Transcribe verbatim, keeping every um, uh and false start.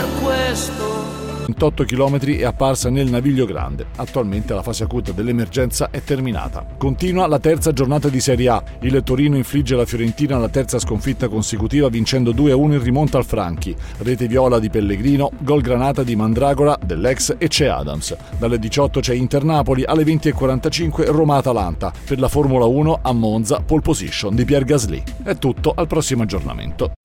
per questo. ventotto chilometri è apparsa nel Naviglio Grande. Attualmente la fase acuta dell'emergenza è terminata. Continua la terza giornata di Serie A. Il Torino infligge alla Fiorentina la terza sconfitta consecutiva vincendo due a uno in rimonta al Franchi. Rete viola di Pellegrino, gol granata di Mandragora, dell'ex e c'è Adams. Dalle diciotto c'è Inter-Napoli, alle venti e quarantacinque Roma-Atalanta. Per la Formula uno a Monza, pole position di Pierre Gasly. È tutto, al prossimo aggiornamento.